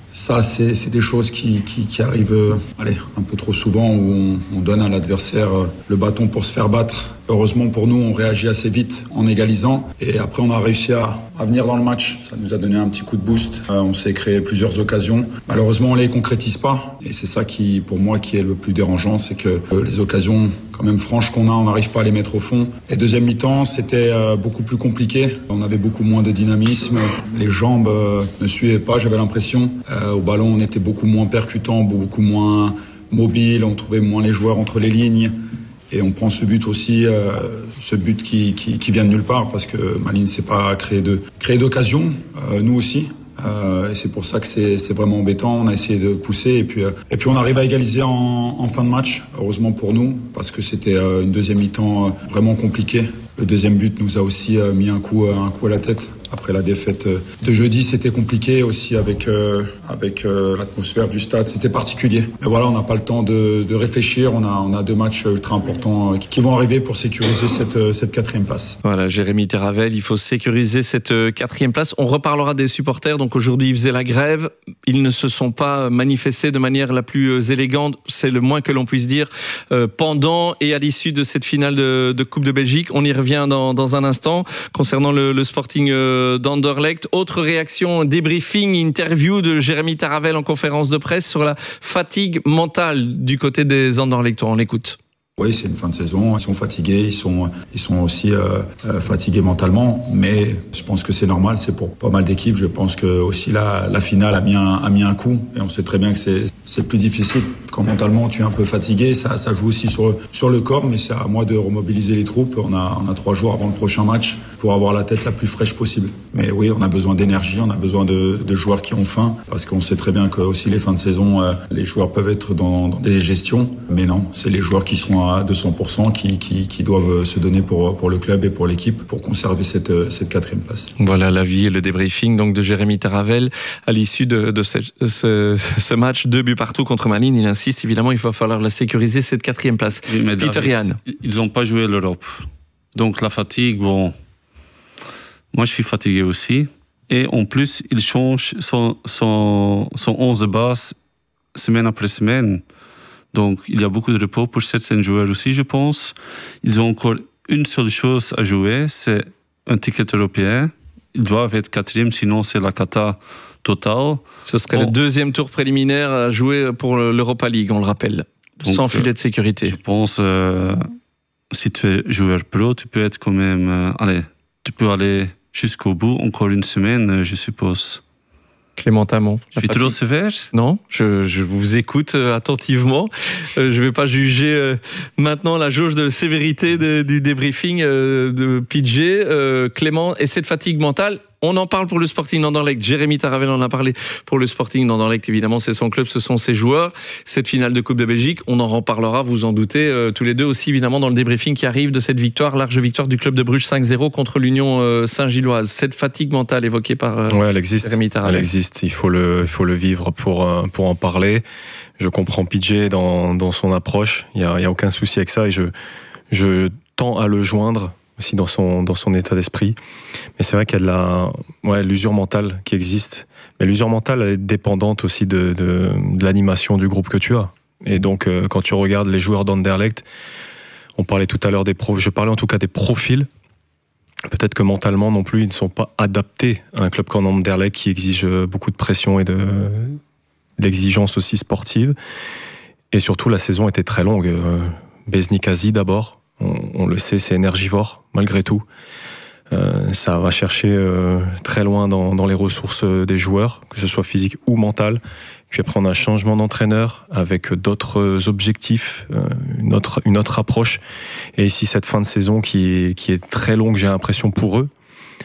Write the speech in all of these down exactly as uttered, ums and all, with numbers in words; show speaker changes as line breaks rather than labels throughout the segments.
Ça, c'est, c'est des choses qui, qui, qui arrivent euh, allez, un peu trop souvent où on, on donne à l'adversaire euh, le bâton pour se faire battre. Heureusement pour nous, on réagit assez vite en égalisant et après on a réussi à, à venir dans le match. Ça nous a donné un petit coup de boost. Euh, on s'est créé plusieurs occasions. Malheureusement, on les concrétise pas et c'est ça qui, pour moi, qui est le plus dérangeant, c'est que euh, les occasions quand même franches qu'on a, on n'arrive pas à les mettre au fond. Et deuxième mi-temps, c'était euh, beaucoup plus compliqué. On avait beaucoup moins de dynamisme. Les jambes euh, ne suivaient pas, j'avais l'impression. Euh, au ballon, on était beaucoup moins percutant, beaucoup moins mobile. On trouvait moins les joueurs entre les lignes. Et on prend ce but aussi, euh, ce but qui, qui, qui vient de nulle part parce que Malines ne s'est pas créé de créé d'occasion, euh, nous aussi. Euh, et c'est pour ça que c'est, c'est vraiment embêtant. On a essayé de pousser et puis euh, et puis on arrive à égaliser en, en fin de match. Heureusement pour nous parce que c'était euh, une deuxième mi-temps euh, vraiment compliquée. Le deuxième but nous a aussi euh, mis un coup un coup à la tête. Après la défaite de jeudi, c'était compliqué aussi avec euh, avec euh, l'atmosphère du stade. C'était particulier. Mais voilà, on n'a pas le temps de, de réfléchir. On a on a deux matchs ultra importants qui, qui vont arriver pour sécuriser cette cette quatrième place.
Voilà, Jérémy Taravel, il faut sécuriser cette quatrième place. On reparlera des supporters. Donc aujourd'hui, ils faisaient la grève. Ils ne se sont pas manifestés de manière la plus élégante. C'est le moins que l'on puisse dire euh, pendant et à l'issue de cette finale de, de Coupe de Belgique. On y revient dans dans un instant concernant le, le Sporting Euh, d'Anderlecht. Autre réaction, débriefing, interview de Jérémy Taravel en conférence de presse sur la fatigue mentale du côté des Anderlechtois. On l'écoute.
Oui, c'est une fin de saison. Ils sont fatigués, ils sont, ils sont aussi euh, fatigués mentalement. Mais je pense que c'est normal. C'est pour pas mal d'équipes. Je pense que aussi la, la finale a mis un, a mis un coup. Et on sait très bien que c'est, c'est plus difficile. Quand mentalement tu es un peu fatigué, ça, ça joue aussi sur, sur le corps. Mais c'est à moi de remobiliser les troupes. On a, on a trois jours avant le prochain match pour avoir la tête la plus fraîche possible. Mais oui, on a besoin d'énergie. On a besoin de, de joueurs qui ont faim. Parce qu'on sait très bien que aussi les fins de saison, euh, les joueurs peuvent être dans, dans des gestions. Mais non, c'est les joueurs qui sont à à deux cents pour cent qui, qui, qui doivent se donner pour, pour le club et pour l'équipe pour conserver cette, cette quatrième place.
Voilà l'avis et le débriefing donc de Jérémy Taravel à l'issue de, de ce, ce, ce match, deux buts partout contre Malines. Il insiste évidemment, il va falloir la sécuriser cette quatrième place.
Oui, mais
Peter
David,
Yann.
Ils n'ont pas joué l'Europe. Donc la fatigue, bon, moi je suis fatigué aussi. Et en plus, il change son, son, son onze de base semaine après semaine. Donc, il y a beaucoup de repos pour certains joueurs aussi, je pense. Ils ont encore une seule chose à jouer, c'est un ticket européen. Ils doivent être quatrième, sinon c'est la cata totale.
Ce serait
bon.
le deuxième tour préliminaire à jouer pour l'Europa League, on le rappelle. Donc, sans filet de sécurité.
Je pense, euh, si tu es joueur pro, tu peux être quand même... Euh, allez, tu peux aller jusqu'au bout, encore une semaine, je suppose.
Clément Tamon.
Je suis trop sévère ?
Non, je, je vous écoute euh, attentivement. Euh, je ne vais pas juger euh, maintenant la jauge de sévérité de, du débriefing euh, de P J. Euh, Clément, et cette fatigue mentale, on en parle pour le Sporting d'Anderlecht. Jérémy Taravel en a parlé pour le Sporting d'Anderlecht. Évidemment, c'est son club, ce sont ses joueurs. Cette finale de Coupe de Belgique, on en reparlera, vous en doutez, euh, tous les deux aussi, évidemment, dans le débriefing qui arrive de cette victoire, large victoire du club de Bruges cinq zéro contre l'Union euh, Saint-Gilloise. Cette fatigue mentale évoquée par euh,
ouais, elle existe.
Jérémy Taravel.
Elle existe. Il faut le, il faut le vivre pour, euh, pour en parler. Je comprends P J dans, dans son approche. Il y a, il y a aucun souci avec ça et je, je tends à le joindre aussi dans son, dans son état d'esprit. Mais c'est vrai qu'il y a de la, ouais, l'usure mentale qui existe. Mais l'usure mentale, elle est dépendante aussi de, de, de l'animation du groupe que tu as. Et donc, euh, quand tu regardes les joueurs d'Anderlecht, on parlait tout à l'heure des profils, je parlais en tout cas des profils. Peut-être que mentalement non plus, ils ne sont pas adaptés à un club comme Anderlecht qui exige beaucoup de pression et de, de l'exigence aussi sportive. Et surtout, la saison était très longue. Euh, Beznikazi d'abord. On, on le sait, c'est énergivore, malgré tout. Euh, ça va chercher euh, très loin dans, dans les ressources des joueurs, que ce soit physique ou mental. Puis après, on a un changement d'entraîneur avec d'autres objectifs, euh, une autre, une autre approche. Et ici, cette fin de saison qui est, qui est très longue, j'ai l'impression, pour eux.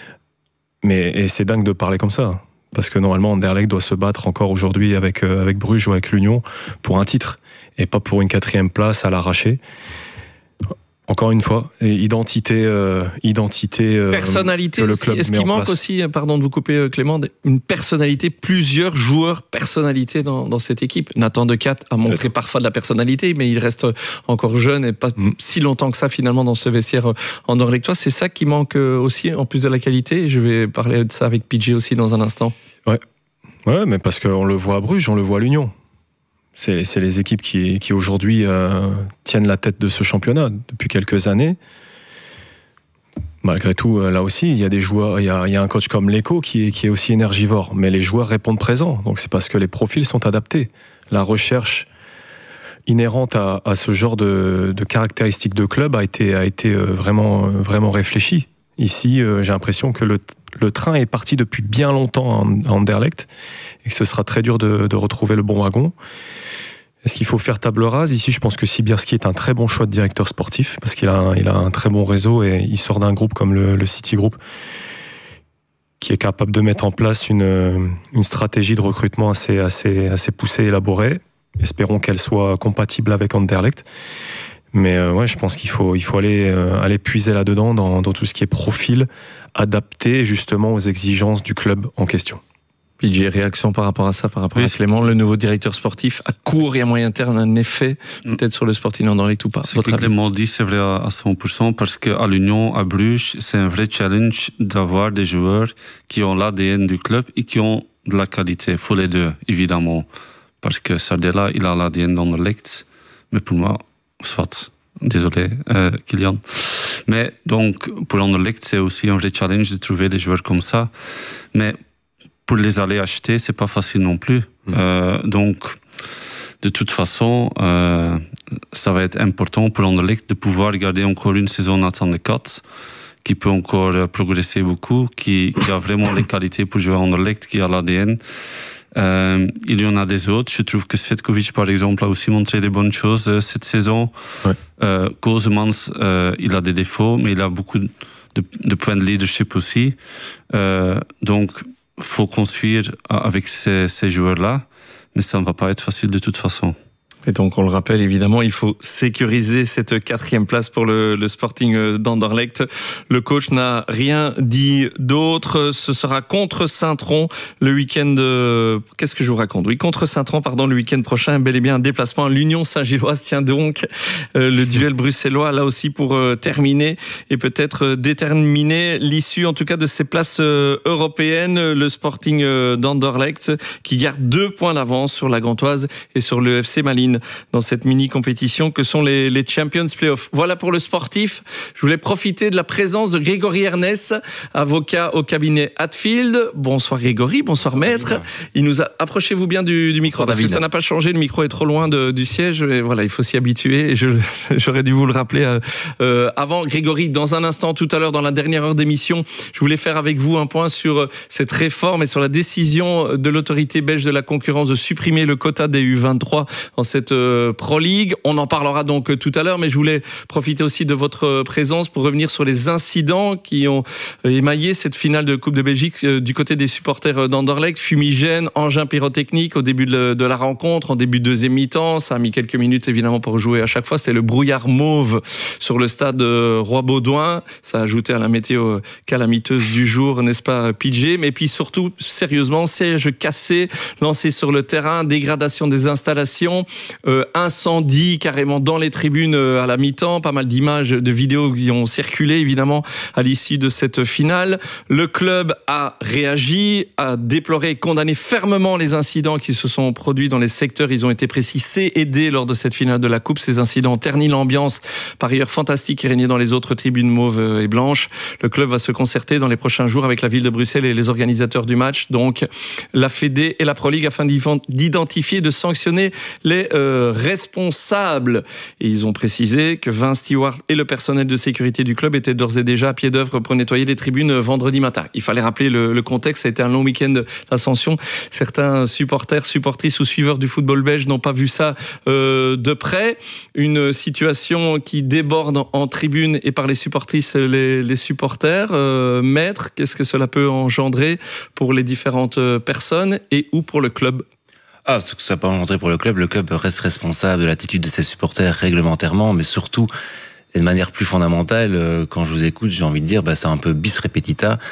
Mais et c'est dingue de parler comme ça. Parce que normalement, Anderlecht doit se battre encore aujourd'hui avec, euh, avec Bruges ou avec l'Union pour un titre. Et pas pour une quatrième place à l'arracher. Encore une fois, identité, euh, identité. Euh,
personnalité.
Que le
aussi.
club
Est-ce
met
qu'il
en
manque
place.
aussi, pardon de vous couper Clément, une personnalité, plusieurs joueurs personnalité dans, dans cette équipe. Nathan Decat a montré Peut-être. parfois de la personnalité, mais il reste encore jeune et pas mm. si longtemps que ça finalement dans ce vestiaire anderlechtois. C'est ça qui manque aussi, en plus de la qualité. Je vais parler de ça avec P J aussi dans un instant.
Ouais. Ouais, mais parce qu'on le voit à Bruges, on le voit à l'Union. C'est, c'est les équipes qui, qui aujourd'hui euh, tiennent la tête de ce championnat depuis quelques années. Malgré tout, là aussi, il y a des joueurs, il y a, il y a un coach comme Leco qui est, qui est aussi énergivore, mais les joueurs répondent présents. Donc c'est parce que les profils sont adaptés. La recherche inhérente à, à ce genre de, de caractéristiques de club a été, a été vraiment, vraiment réfléchie. Ici, j'ai l'impression que le, le train est parti depuis bien longtemps en, en Anderlecht et que ce sera très dur de, de retrouver le bon wagon. Est-ce qu'il faut faire table rase? Ici, je pense que Sibierski est un très bon choix de directeur sportif parce qu'il a un, il a un très bon réseau et il sort d'un groupe comme le, le City Group qui est capable de mettre en place une, une stratégie de recrutement assez, assez, assez poussée, élaborée. Espérons qu'elle soit compatible avec Anderlecht. Mais euh, ouais, je pense qu'il faut, il faut aller, euh, aller puiser là-dedans dans, dans tout ce qui est profil adapté justement aux exigences du club en question.
P J, réaction par rapport à ça, par rapport oui, à Clément, le nouveau directeur sportif, à court et à moyen terme, un effet peut-être sur le Sporting Anderlecht ou pas?
Ce que Clément dit, c'est vrai à cent pour cent, parce qu'à l'Union, à Bruges, c'est un vrai challenge d'avoir des joueurs qui ont l'A D N du club et qui ont de la qualité. Il faut les deux, évidemment. Parce que Sardella, il a l'A D N d'Anderlecht, mais pour moi, soit, désolé, euh, Kylian. Mais donc, pour Anderlecht, c'est aussi un vrai challenge de trouver des joueurs comme ça. Mais pour les aller acheter, c'est pas facile non plus. Mmh. Euh, donc, de toute façon, euh, ça va être important pour Anderlecht de pouvoir garder encore une saison Nathan de Kat, qui peut encore progresser beaucoup, qui, qui a vraiment les qualités pour jouer à Anderlecht, qui a l'A D N. Euh, il y en a des autres. Je trouve que Svetkovic, par exemple, a aussi montré des bonnes choses euh, cette saison. Ouais. Euh, Kosemans, euh, il a des défauts, mais il a beaucoup de, de points de leadership aussi. Euh, donc, il faut construire avec ces, ces joueurs-là, mais ça ne va pas être facile de toute façon.
Et donc, on le rappelle, évidemment, il faut sécuriser cette quatrième place pour le, le Sporting d'Anderlecht. Le coach n'a rien dit d'autre. Ce sera contre Saint-Tron le week-end... Euh, qu'est-ce que je vous raconte? Oui, contre Saint-Tron, pardon, le week-end prochain. Bel et bien un déplacement à l'Union Saint-Gilloise. Tiens donc, euh, le duel bruxellois, là aussi, pour euh, terminer et peut-être euh, déterminer l'issue, en tout cas, de ces places euh, européennes. Le Sporting euh, d'Anderlecht qui garde deux points d'avance sur la Gantoise et sur le F C Malines dans cette mini-compétition que sont les, les Champions Playoffs. Voilà pour le sportif. Je voulais profiter de la présence de Grégory Ernest, avocat au cabinet Hatfield. Bonsoir Grégory, bonsoir maître. Il nous a... Approchez-vous bien du, du micro, parce que ça n'a pas changé, le micro est trop loin de, du siège, et voilà, il faut s'y habituer, et je, j'aurais dû vous le rappeler euh, euh, avant. Grégory, dans un instant, tout à l'heure, dans la dernière heure d'émission, je voulais faire avec vous un point sur cette réforme et sur la décision de l'autorité belge de la concurrence de supprimer le quota des U vingt-trois en cette Pro League. On en parlera donc tout à l'heure, mais je voulais profiter aussi de votre présence pour revenir sur les incidents qui ont émaillé cette finale de Coupe de Belgique du côté des supporters d'Anderlecht. Fumigène, engin pyrotechnique au début de la rencontre, en début de deuxième mi-temps. Ça a mis quelques minutes évidemment pour jouer à chaque fois. C'était le brouillard mauve sur le stade Roi-Baudouin. Ça a ajouté à la météo calamiteuse du jour, n'est-ce pas, P J? Mais puis surtout, sérieusement, siège cassé, lancé sur le terrain, dégradation des installations. Euh, incendie carrément dans les tribunes euh, à la mi-temps, pas mal d'images, de vidéos qui ont circulé évidemment à l'issue de cette finale. Le club a réagi, a déploré et condamné fermement les incidents qui se sont produits dans les secteurs. Ils ont été précis C et D lors de cette finale de la Coupe. Ces incidents ont terni l'ambiance par ailleurs fantastique qui régnait dans les autres tribunes mauves et blanches. Le club va se concerter dans les prochains jours avec la ville de Bruxelles et les organisateurs du match, donc la Fédé et la Pro League, afin d'identifier et de sanctionner les euh, responsables. Et ils ont précisé que vingt stewards et le personnel de sécurité du club étaient d'ores et déjà à pied d'œuvre pour nettoyer les tribunes vendredi matin. Il fallait rappeler le, le contexte, ça a été un long week-end d'ascension. Certains supporters, supportrices ou suiveurs du football belge n'ont pas vu ça euh, de près. Une situation qui déborde en, en tribune et par les supportrices, les, les supporters. Euh, maître, qu'est-ce que cela peut engendrer pour les différentes personnes et ou pour le club?
Ah, ce que ça peut engendrer pour le club, le club reste responsable de l'attitude de ses supporters réglementairement, mais surtout, et de manière plus fondamentale, quand je vous écoute, j'ai envie de dire, bah, c'est un peu bis repetita,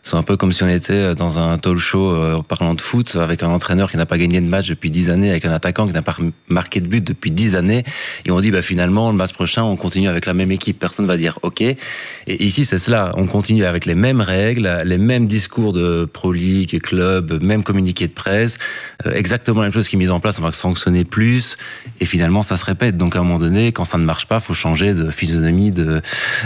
C'est un peu comme si on était dans un talk show euh, parlant de foot, avec un entraîneur qui n'a pas gagné de match depuis dix années, avec un attaquant qui n'a pas marqué de but depuis dix années, et on dit bah finalement le match prochain on continue avec la même équipe, personne va dire ok. Et ici c'est cela, on continue avec les mêmes règles, les mêmes discours de Pro League, club, même communiqué de presse, euh, exactement la même chose qui est mise en place, on va sanctionner plus, et finalement ça se répète. Donc à un moment donné, quand ça ne marche pas, faut changer de physionomie, de,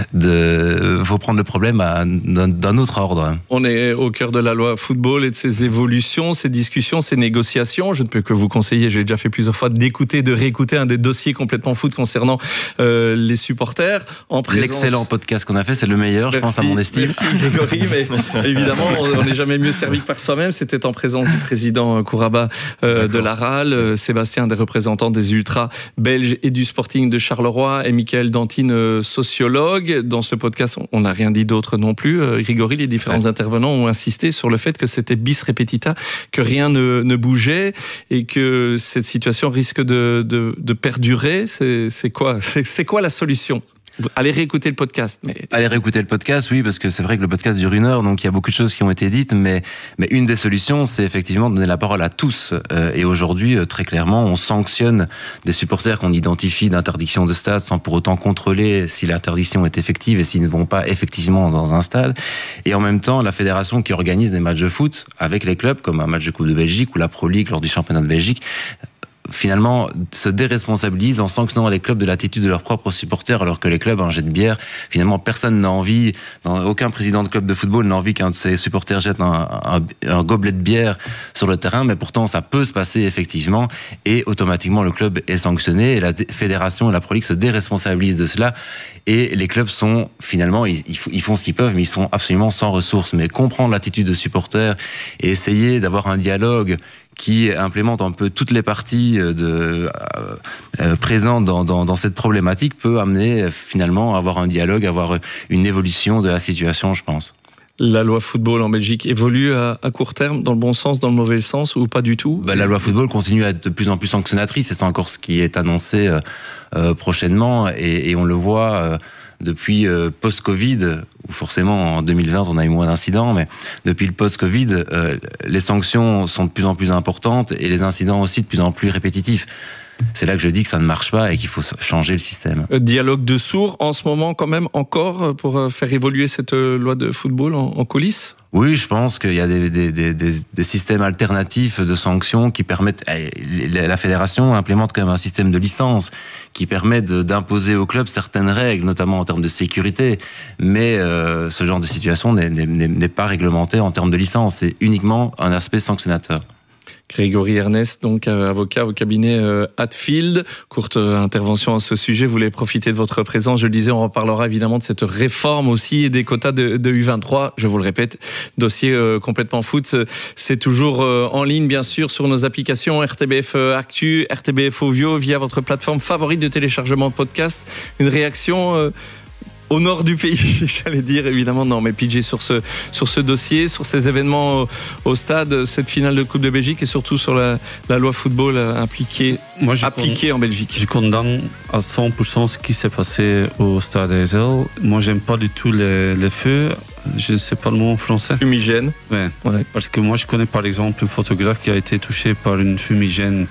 de, faut prendre le problème à, d'un, d'un autre ordre.
On est au cœur de la loi football et de ses évolutions, ses discussions, ses négociations. Je ne peux que vous conseiller, j'ai déjà fait plusieurs fois, d'écouter, de réécouter un des dossiers complètement foot concernant euh, les supporters. En présence...
L'excellent podcast qu'on a fait, c'est le meilleur, merci, je pense, à mon estime.
Merci Grégory, mais évidemment, on n'est jamais mieux servi que par soi-même. C'était en présence du président Kouraba euh, de l'A R A L, euh, Sébastien, des représentants des ultras belges et du Sporting de Charleroi, et Michael Dantine, euh, sociologue. Dans ce podcast, on n'a rien dit d'autre non plus. Euh, Grégory, les différents ouais. intervenants ont insisté sur le fait que c'était bis repetita, que rien ne, ne bougeait et que cette situation risque de, de, de perdurer. C'est, c'est quoi, c'est, c'est quoi la solution ? Allez réécouter le podcast. Mais...
Allez réécouter le podcast, oui, parce que c'est vrai que le podcast dure une heure, donc il y a beaucoup de choses qui ont été dites, mais, mais une des solutions, c'est effectivement de donner la parole à tous. Euh, et aujourd'hui, euh, très clairement, on sanctionne des supporters qu'on identifie d'interdiction de stade sans pour autant contrôler si l'interdiction est effective et s'ils ne vont pas effectivement dans un stade. Et en même temps, la fédération qui organise des matchs de foot avec les clubs, comme un match de Coupe de Belgique ou la Pro League lors du championnat de Belgique, finalement se déresponsabilise en sanctionnant les clubs de l'attitude de leurs propres supporters, alors que les clubs, un jet de bière, finalement personne n'a envie, aucun président de club de football n'a envie qu'un de ses supporters jette un, un, un gobelet de bière sur le terrain, mais pourtant ça peut se passer effectivement, et automatiquement le club est sanctionné, et la fédération et la Pro League se déresponsabilisent de cela, et les clubs sont finalement, ils, ils font ce qu'ils peuvent, mais ils sont absolument sans ressources. Mais comprendre l'attitude de supporters et essayer d'avoir un dialogue qui implémente un peu toutes les parties de, euh, euh, présentes dans, dans, dans cette problématique peut amener finalement à avoir un dialogue, à avoir une évolution de la situation, je pense.
La loi football en Belgique évolue à, à court terme, dans le bon sens, dans le mauvais sens, ou pas du tout ?
Bah, la loi football continue à être de plus en plus sanctionnatrice, et c'est encore ce qui est annoncé euh, euh, prochainement, et, et on le voit... Euh, depuis euh, post-Covid, où forcément en deux mille vingt on a eu moins d'incidents, mais depuis le post-Covid, euh, les sanctions sont de plus en plus importantes et les incidents aussi de plus en plus répétitifs. C'est là que je dis que ça ne marche pas et qu'il faut changer le système.
Dialogue de sourds en ce moment quand même encore pour faire évoluer cette loi de football en, en coulisses ?
Oui, je pense qu'il y a des, des, des, des, des systèmes alternatifs de sanctions qui permettent... La fédération implémente quand même un système de licence qui permet de, d'imposer aux clubs certaines règles, notamment en termes de sécurité. Mais euh, ce genre de situation n'est, n'est, n'est pas réglementé en termes de licence. C'est uniquement un aspect sanctionnateur.
Grégory Ernest, donc avocat au cabinet euh, Hatfield. Courte euh, intervention à ce sujet. Vous voulez profiter de votre présence. Je le disais, on reparlera évidemment de cette réforme aussi et des quotas de, de U vingt-trois. Je vous le répète, dossier euh, complètement foot. C'est toujours euh, en ligne, bien sûr, sur nos applications R T B F Actu, R T B F Ovio, via votre plateforme favorite de téléchargement de podcast. Une réaction... Euh, au nord du pays, j'allais dire, évidemment, non, mais P J sur ce, sur ce dossier, sur ces événements au, au stade, cette finale de Coupe de Belgique et surtout sur la, la loi football impliquée, Moi, appliquée con... en Belgique.
Je condamne à cent pour cent ce qui s'est passé au stade E S L. Moi, j'aime pas du tout les, les feux. Je ne sais pas le mot en français.
Fumigène.
Ouais. ouais. Parce que moi, je connais par exemple un photographe qui a été touché par une fumigène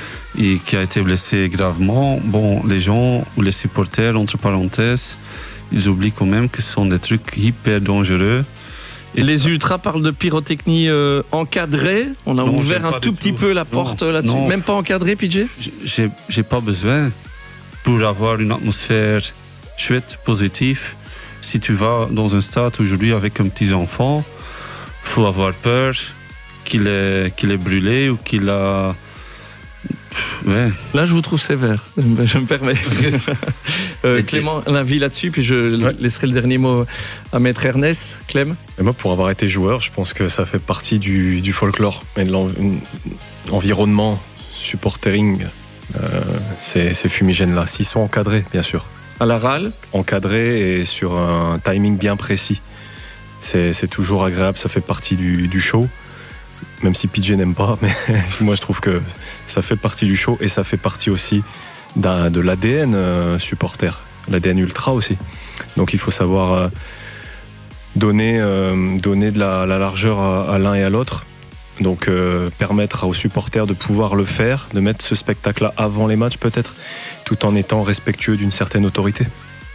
et qui a été blessé gravement. Bon, les gens ou les supporters, entre parenthèses, ils oublient quand même que ce sont des trucs hyper dangereux.
Et les ça... ultras parlent de pyrotechnie euh, encadrée. On a non, ouvert un tout petit tout. peu la porte non, là-dessus. Non. Même pas encadré, P J ?
J'ai, j'ai pas besoin pour avoir une atmosphère chouette, positive. Si tu vas dans un stade aujourd'hui avec un petit enfant, faut avoir peur qu'il est, qu'il est brûlé ou qu'il a... Ouais.
Là, je vous trouve sévère, je me permets. euh, Clément, un avis là-dessus, puis je ouais. laisserai le dernier mot à Maître Ernest. Clem ?
Et moi, pour avoir été joueur, je pense que ça fait partie du, du folklore et de l'environnement supportering, euh, ces, ces fumigènes-là, s'ils sont encadrés, bien sûr.
À la R A L ?
Encadrés et sur un timing bien précis. C'est, c'est toujours agréable, ça fait partie du, du show. Même si P J n'aime pas, mais moi je trouve que ça fait partie du show et ça fait partie aussi d'un, de l'A D N euh, supporter, l'A D N ultra aussi. Donc il faut savoir euh, donner, euh, donner de la, la largeur à, à l'un et à l'autre. Donc euh, permettre aux supporters de pouvoir le faire, de mettre ce spectacle-là avant les matchs peut-être, tout en étant respectueux d'une certaine autorité.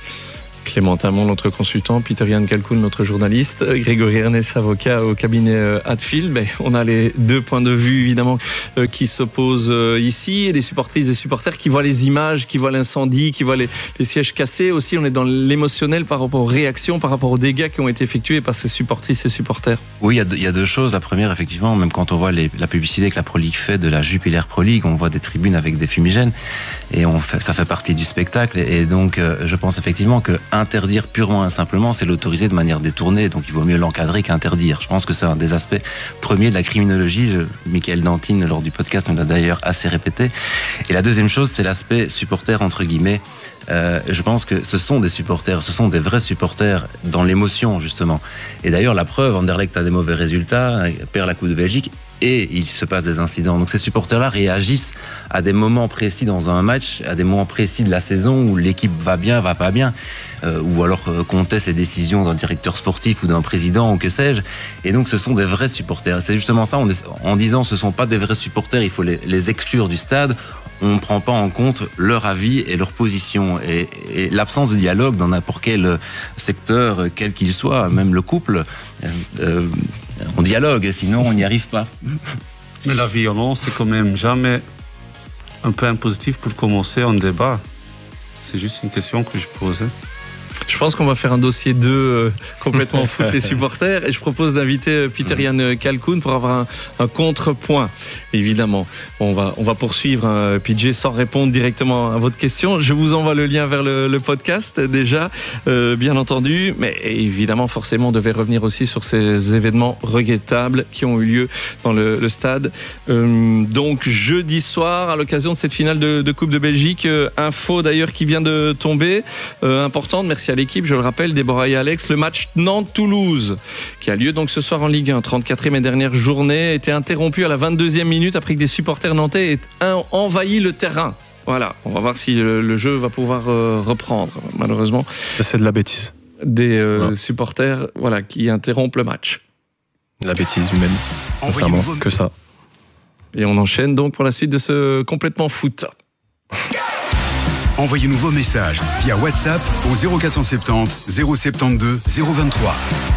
Clément Tamon, notre consultant, Peter-Jan Kalkoun, notre journaliste, Grégory Ernest, avocat au cabinet Hatfield. Ben, on a les deux points de vue évidemment euh, qui s'opposent euh, ici, et des supportrices et supporters qui voient les images, qui voient l'incendie, qui voient les, les sièges cassés. Aussi, on est dans l'émotionnel par rapport aux réactions, par rapport aux dégâts qui ont été effectués par ces supportrices et supporters.
Oui, il y, y a deux choses. La première, effectivement, même quand on voit les, la publicité que la Pro League fait de la Jupiler Pro League, on voit des tribunes avec des fumigènes, et on fait, ça fait partie du spectacle. Et donc, euh, je pense effectivement que interdire purement et simplement, c'est l'autoriser de manière détournée. Donc il vaut mieux l'encadrer qu'interdire. Je pense que c'est un des aspects premiers de la criminologie. Je, Michael Dantine, lors du podcast, me l'a d'ailleurs assez répété. Et la deuxième chose, c'est l'aspect supporter, entre guillemets. Euh, je pense que ce sont des supporters, ce sont des vrais supporters dans l'émotion, justement. Et d'ailleurs, la preuve, Anderlecht a des mauvais résultats, perd la Coupe de Belgique, et il se passe des incidents. Donc ces supporters-là réagissent à des moments précis dans un match, à des moments précis de la saison où l'équipe va bien, va pas bien, euh, ou alors euh, conteste ses décisions d'un directeur sportif ou d'un président ou que sais-je. Et donc ce sont des vrais supporters. C'est justement ça, on est, en disant ce sont pas des vrais supporters, il faut les, les exclure du stade. On ne prend pas en compte leur avis et leur position. Et, et l'absence de dialogue dans n'importe quel secteur, quel qu'il soit, même le couple, euh, euh, on dialogue, sinon on n'y arrive pas.
Mais la violence, c'est quand même jamais un point positif pour commencer un débat. C'est juste une question que je posais.
Je pense qu'on va faire un dossier deux euh, complètement foot les supporters, et je propose d'inviter euh, Peter-Jan Kalkoun pour avoir un, un contrepoint. Évidemment, on va, on va poursuivre hein, P J sans répondre directement à votre question. Je vous envoie le lien vers le, le podcast déjà, euh, bien entendu, mais évidemment, forcément, on devait revenir aussi sur ces événements regrettables qui ont eu lieu dans le, le stade. Euh, donc, jeudi soir, à l'occasion de cette finale de, de Coupe de Belgique, euh, info d'ailleurs qui vient de tomber, euh, importante, merci à l'équipe, je le rappelle, Déborah et Alex, le match Nantes-Toulouse qui a lieu donc ce soir en Ligue un, trente-quatrième et dernière journée, a été interrompu à la vingt-deuxième minute après que des supporters nantais aient envahi le terrain. Voilà, on va voir si le, le jeu va pouvoir euh, reprendre, malheureusement.
C'est de la bêtise.
Des euh,
voilà.
supporters voilà, qui interrompent le match.
La bêtise humaine, sincèrement, que ça.
Et on enchaîne donc pour la suite de ce complètement foot.
Envoyez-nous vos messages via WhatsApp au zéro quatre cent soixante-dix zéro soixante-douze zéro vingt-trois.